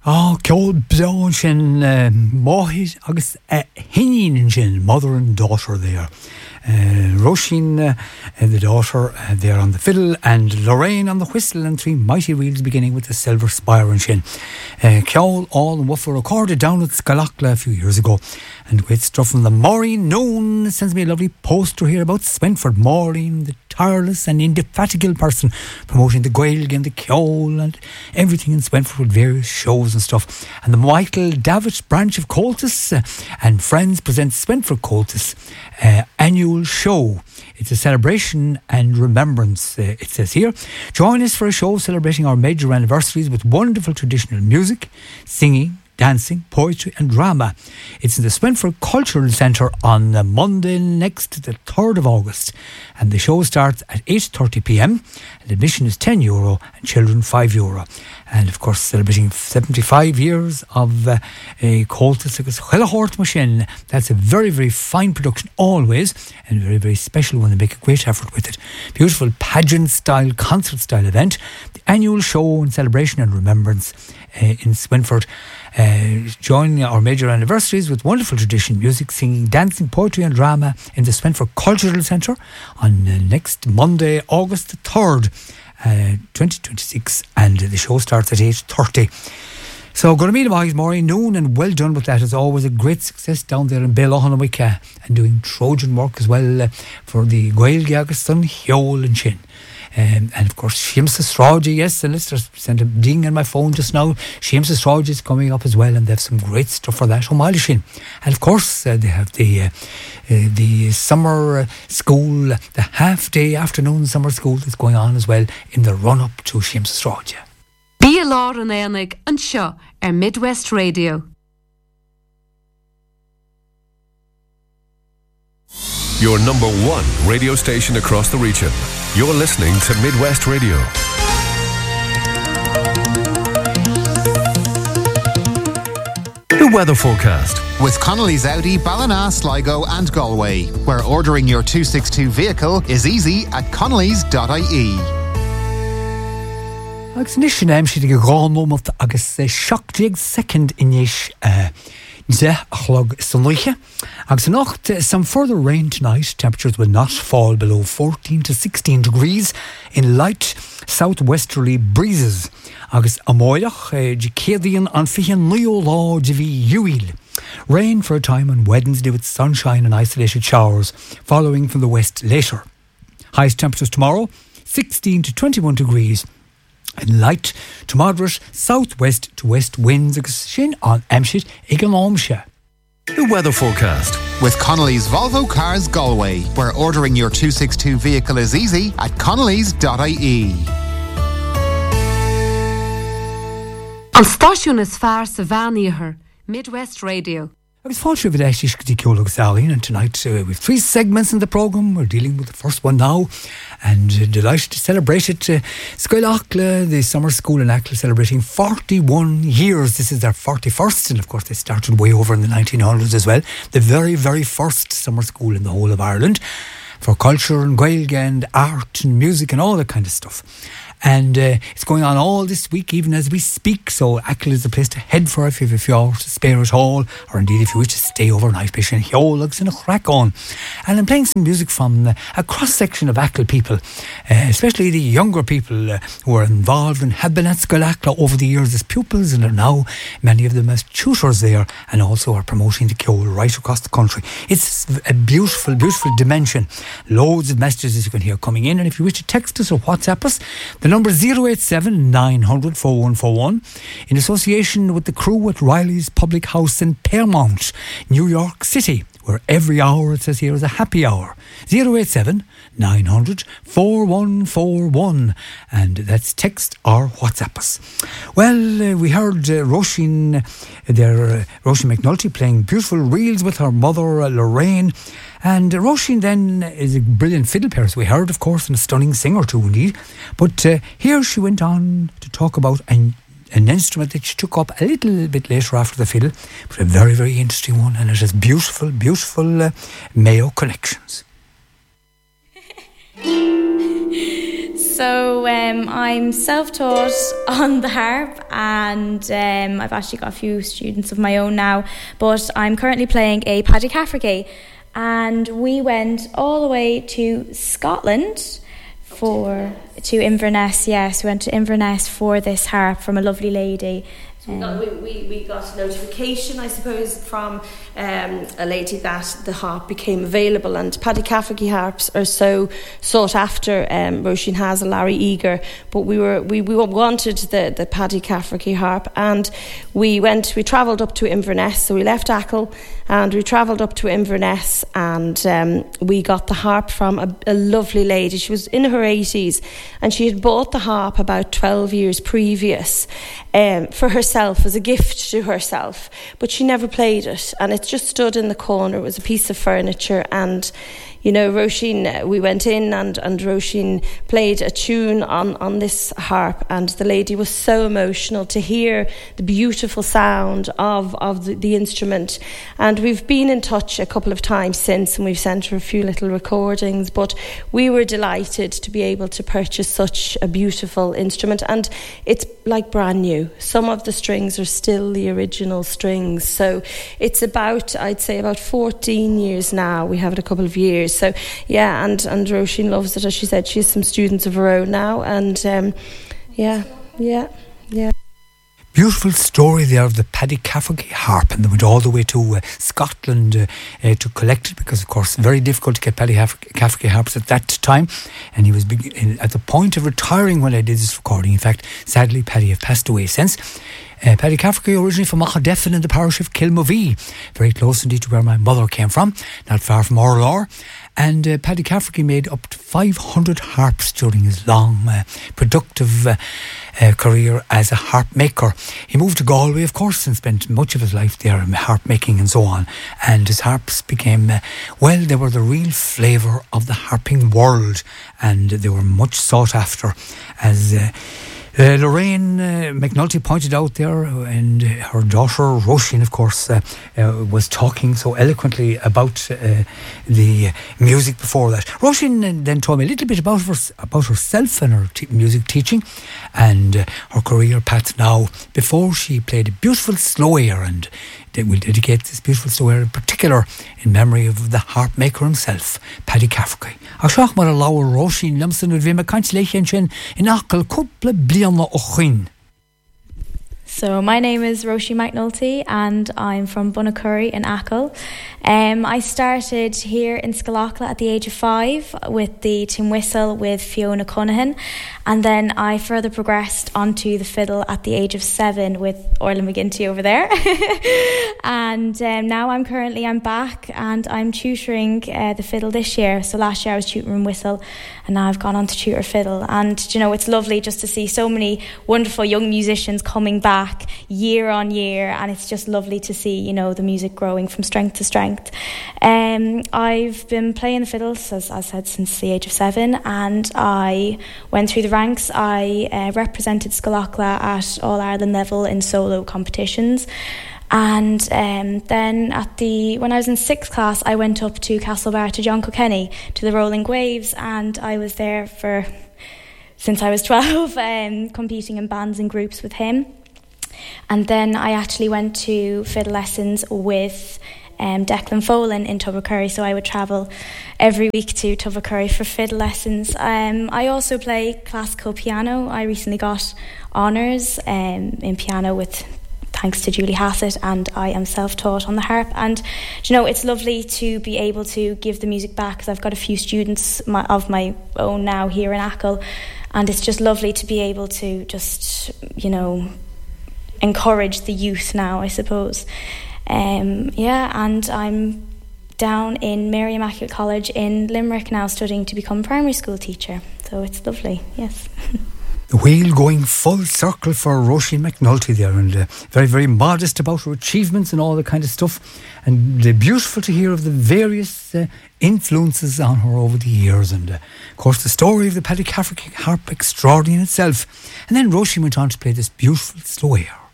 ceol beán sin máthid agus hínín sin, mother and daughter there. Roisin, the daughter, there on the fiddle, and Lorraine on the whistle, and three mighty reels beginning with the silver spire and shin. Ceol all and woofer recorded down at Scalacla a few years ago. And great stuff from the Maureen Noon sends me a lovely poster here about Swinford. Maureen, the tireless and indefatigable person, promoting the Gaeilge and the Ceol and everything in Swinford with various shows and stuff. And the Michael Davitt branch of Coltis and Friends presents Swinford Coltis annual show. It's a celebration and remembrance, it says here. Join us for a show celebrating our major anniversaries with wonderful traditional music, singing, dancing, poetry and drama. It's in the Swinford Cultural Centre on Monday next, the 3rd of August. And the show starts at 8:30pm. And admission is €10 and children €5. And of course, celebrating 75 years of Coltis agus Chellahort Machine. That's a very, very fine production always, and a very, very special one. They make a great effort with it. Beautiful pageant-style, concert-style event. The annual show and celebration and remembrance in Swinford. Joining our major anniversaries with wonderful tradition, music, singing, dancing, poetry and drama in the Swinford Cultural Centre on next Monday, August the 3rd, 2026, and the show starts at 8:30. So going to meet him, Maureen Noon, and well done with that. It's always a great success down there in Bealohanwick, and doing Trojan work as well for the Gaeilge agus Sun Ceol and Shin. And of course, Seamus Astrology, yes, and let's just send a ding on my phone just now. Seamus Astrology is coming up as well, and they have some great stuff for that. And of course, they have the summer school, the half-day afternoon summer school that's going on as well in the run-up to Seamus Astrology. Bí Lár an Éanaig an seo Midwest Radio. Your number one radio station across the region. You're listening to Midwest Radio. The weather forecast with Connolly's Audi, Ballina, Sligo and Galway, where ordering your 262 vehicle is easy at connolly's.ie. Agus nishin amshi the grand moment agus shocked second inish de chlog sunliche. Agus nacht some further rain tonight. Temperatures will not fall below 14 to 16 degrees in light southwesterly breezes. Agus amoilach jikedian an fichen neo law jivi uil. Rain for a time on Wednesday with sunshine and isolated showers, following from the west later. Highest temperatures tomorrow 16 to 21 degrees. And light to moderate southwest to west winds shin on Amshit Igalomsha. The weather forecast with Connolly's Volvo Cars Galway, where ordering your 262 vehicle is easy at connolly's.ie. An stáisiún is fearr sa bheanaíochar, Midwest Radio. I was fortunate with Ashley Ceol Saline, and tonight we have 3 segments in the programme. We're dealing with the first one now, and delighted to celebrate it. Scoilachla, the summer school in Ackla, celebrating 41 years. This is their 41st, and of course they started way over in the 1900s as well. The very, very first summer school in the whole of Ireland for culture and Gaeilge and art and music and all that kind of stuff. And it's going on all this week, even as we speak. So Ackle is the place to head for if you have a few hours to spare at all, or indeed if you wish to stay overnight, in Heolags and a crack on. And I'm playing some music from a cross-section of Ackle people, especially the younger people who are involved and have been at Scoilachla over the years as pupils, and are now many of them as tutors there, and also are promoting the Ceol right across the country. It's a beautiful, beautiful dimension. Loads of messages as you can hear coming in, and if you wish to text us or WhatsApp us, the number 087 900 4141, in association with the crew at Riley's Public House in Paramount, New York City, where every hour, it says here, is a happy hour. 087 900 4141, and that's text or WhatsApp us. Well, we heard Roisin McNulty playing beautiful reels with her mother Lorraine. And Roisin then is a brilliant fiddle player, as we heard, of course, and a stunning singer too, indeed. But here she went on to talk about an instrument that she took up a little bit later after the fiddle, but a very, very interesting one, and it has beautiful, beautiful Mayo connections. So I'm self-taught on the harp, and I've actually got a few students of my own now, but I'm currently playing a Paddy Cafferty, and we went all the way to Scotland to Inverness. Yes, we went to Inverness for this harp from a lovely lady. We got notification, I suppose, from a lady that the harp became available, and Paddy Cafferty harps are so sought after. Roisin has a Larry Eager, but we wanted the Paddy Cafferty harp, and we travelled up to Inverness. So we left Achill and we travelled up to Inverness, and we got the harp from a lovely lady. She was in her 80s, and she had bought the harp about 12 years previous for herself, as a gift to herself, but she never played it, and it just stood in the corner. It was a piece of furniture, and Roisin, we went in and Roisin played a tune on this harp, and the lady was so emotional to hear the beautiful sound of the instrument. And we've been in touch a couple of times since, and we've sent her a few little recordings, but we were delighted to be able to purchase such a beautiful instrument, and it's like brand new. Some of the strings are still the original strings, so it's I'd say about 14 years now. We have it a couple of years. So yeah, and Roisin loves it. As she said, she has some students of her own now, and yeah. Beautiful story there of the Paddy Cafferty harp, and they went all the way to Scotland to collect it, because of course very difficult to get Paddy Cafferty harps at that time, and he was at the point of retiring when I did this recording. In fact, sadly Paddy have passed away since. Paddy Cafferty originally from Aughadeffin in the parish of Kilmovee, very close indeed to where my mother came from, not far from Orlor. And Paddy Cafferty made up to 500 harps during his long, productive career as a harp maker. He moved to Galway, of course, and spent much of his life there in harp making and so on. And his harps became, they were the real flavour of the harping world, and they were much sought after, as Lorraine McNulty pointed out there, and her daughter Roisin, of course, was talking so eloquently about the music before that. Roisin then told me a little bit about herself and her music teaching and her career path now, before she played a beautiful slow air, and we'll dedicate this beautiful slow air in particular in memory of the harp maker himself, Paddy Cafferty. Ach mar a lawer Roisin limsan ud vima kantilechen in Achill couple bliana ochin. So my name is Roisin McNulty, and I'm from Bunnacurry in Achill. I started here in Scalacla at the age of 5 with the tin whistle with Fiona Cunningham, and then I further progressed onto the fiddle at the age of 7 with Orla McGinty over there. And now I'm back and I'm tutoring the fiddle this year. So last year I was tutoring whistle, and now I've gone on to tutor fiddle. And it's lovely just to see so many wonderful young musicians coming back year on year, and it's just lovely to see the music growing from strength to strength. I've been playing the fiddle, as I said, since the age of 7, and I went through the ranks. I represented Scalacla at All Ireland level in solo competitions, and then when I was in 6th class, I went up to Castlebar to John Kilkenny to the Rolling Waves, and I was there since I was 12, competing in bands and groups with him. And then I actually went to fiddle lessons with Declan Folan in Tubbercurry, so I would travel every week to Tubbercurry for fiddle lessons. I also play classical piano. I recently got honours in piano thanks to Julie Hassett, and I am self-taught on the harp. And it's lovely to be able to give the music back, because I've got a few students of my own now here in Achill, and it's just lovely to be able to just encourage the youth now, I suppose. And I'm down in Mary Immaculate College in Limerick now, studying to become a primary school teacher. So it's lovely, yes. The wheel going full circle for Roisin McNulty there, and very, very modest about her achievements and all that kind of stuff. And beautiful to hear of the various influences on her over the years. And of course, the story of the Paddy Cafferty harp, extraordinary in itself. And then Roisin went on to play this beautiful slow air.